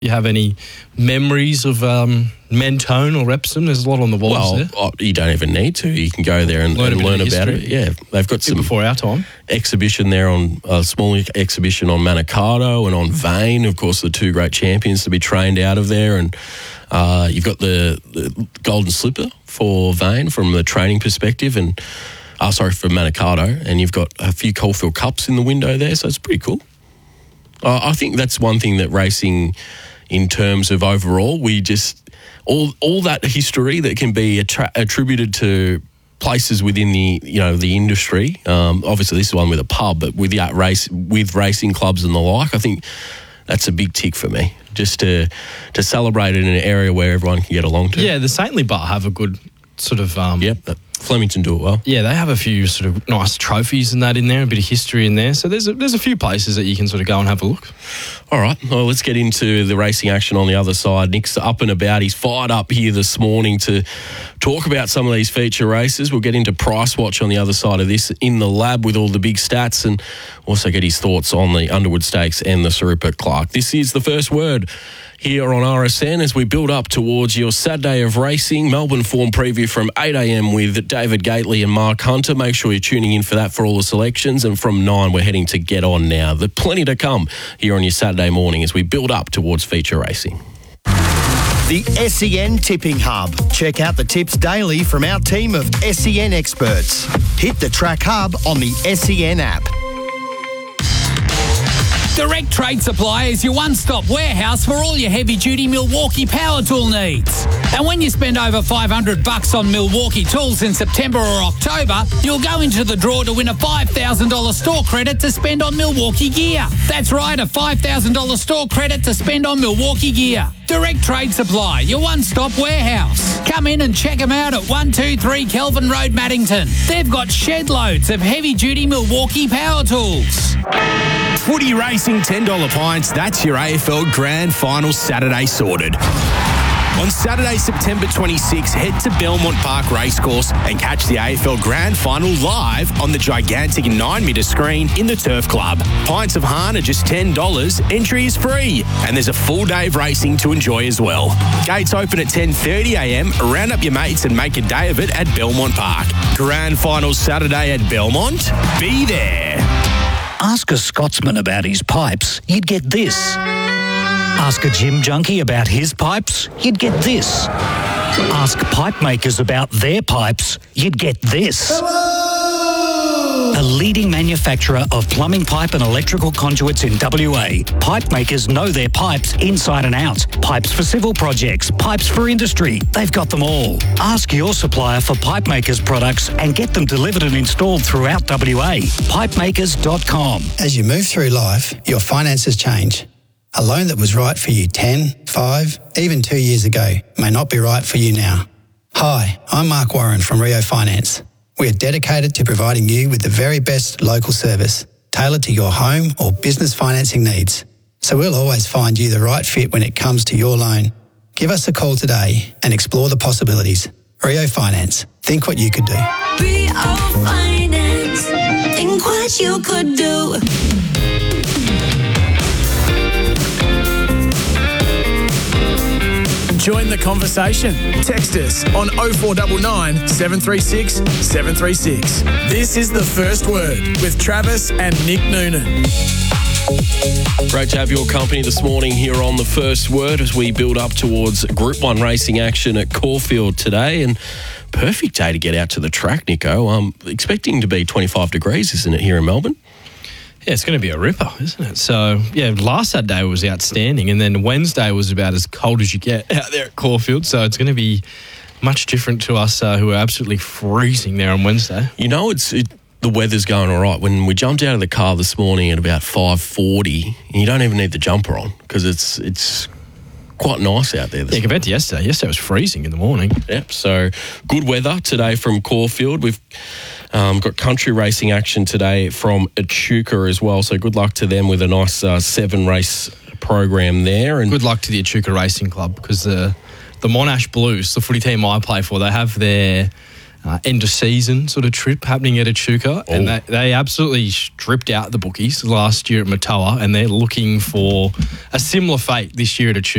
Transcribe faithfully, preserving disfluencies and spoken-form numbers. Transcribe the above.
You have any memories of um, Mentone or Epsom? There's a lot on the walls well, there. Oh, you don't even need to. You can go there and learn, and learn about it. Yeah, they've got some before our time exhibition there on a small exhibition on Manikato and on Vane. Of course, the two great champions to be trained out of there, and uh, you've got the, the golden slipper for Vane from the training perspective, and uh, sorry for Manikato, and you've got a few Caulfield Cups in the window there, so it's pretty cool. Uh, I think that's one thing that racing, in terms of overall, we just all all that history that can be attra- attributed to places within the you know the industry. Um, obviously, this is one with a pub, but with the race with racing clubs and the like, I think that's a big tick for me. Just to to celebrate it in an area where everyone can get along to. Yeah, the Saintly Bar have a good sort of. Um, yep. Flemington do it well. Yeah, they have a few sort of nice trophies and that in there, a bit of history in there. So there's a, there's a few places that you can sort of go and have a look. All right, well, let's get into the racing action on the other side. Nick's up and about. He's fired up here this morning to talk about some of these feature races. We'll get into Price Watch on the other side of this in the lab with all the big stats, and also get his thoughts on the Underwood Stakes and the Sir Rupert Clarke. This is The First Word here on R S N as we build up towards your Saturday of racing. Melbourne Form Preview from eight a.m. with David Gately and Mark Hunter. Make sure you're tuning in for that for all the selections. And from nine, we're heading to Get On Now. There's plenty to come here on your Saturday morning as we build up towards feature racing. The S E N Tipping Hub. Check out the tips daily from our team of S E N experts. Hit the Track Hub on the S E N app. Direct Trade Supply is your one-stop warehouse for all your heavy-duty Milwaukee power tool needs. And when you spend over five hundred bucks on Milwaukee tools in September or October, you'll go into the draw to win a five thousand dollars store credit to spend on Milwaukee gear. That's right, a five thousand dollars store credit to spend on Milwaukee gear. Direct Trade Supply, your one-stop warehouse. Come in and check them out at one two three Kelvin Road, Maddington. They've got shed loads of heavy-duty Milwaukee power tools. Footy Racing ten dollars pints, that's your A F L Grand Final Saturday sorted. On Saturday, September twenty-sixth, head to Belmont Park Racecourse and catch the A F L Grand Final live on the gigantic nine metre screen in the Turf Club. Pints of Hahn are just ten dollars, entry is free, and there's a full day of racing to enjoy as well. Gates open at ten thirty a.m, round up your mates and make a day of it at Belmont Park. Grand Final Saturday at Belmont, be there. Ask a Scotsman about his pipes, you'd get this. Ask a gym junkie about his pipes, you'd get this. Ask pipe makers about their pipes, you'd get this. Hello! A leading manufacturer of plumbing pipe and electrical conduits in W A. Pipe makers know their pipes inside and out. Pipes for civil projects, pipes for industry. They've got them all. Ask your supplier for pipe makers products and get them delivered and installed throughout W A. pipe makers dot com. As you move through life, your finances change. A loan that was right for you ten, five, even two years ago may not be right for you now. Hi, I'm Mark Warren from Rio Finance. We are dedicated to providing you with the very best local service, tailored to your home or business financing needs. So we'll always find you the right fit when it comes to your loan. Give us a call today and explore the possibilities. Rio Finance. Think what you could do. Rio Finance. Think what you could do. Join the conversation. Text us on oh four nine nine, seven three six, seven three six. This is The First Word with Travis and Nick Noonan. Great to have your company this morning here on The First Word as we build up towards Group one racing action at Caulfield today. And perfect day to get out to the track, Nico. I'm expecting to be twenty-five degrees, isn't it, here in Melbourne? Yeah, it's going to be a ripper, isn't it? So, yeah, last Saturday was outstanding, and then Wednesday was about as cold as you get out there at Caulfield, so it's going to be much different to us uh, who are absolutely freezing there on Wednesday. You know, it's it, the weather's going all right. When we jumped out of the car this morning at about five forty, you don't even need the jumper on because it's it's quite nice out there. Yeah, compared to yesterday. Yesterday was freezing in the morning. Yep, so good weather today from Caulfield. We've Um, got country racing action today from Echuca as well, so good luck to them with a nice uh, seven-race program there. And good luck to the Echuca Racing Club because the the Monash Blues, the footy team I play for, they have their uh, end-of-season sort of trip happening at Echuca, oh. and they, they absolutely stripped out the bookies last year at Matoa, and they're looking for a similar fate this year at Echuca.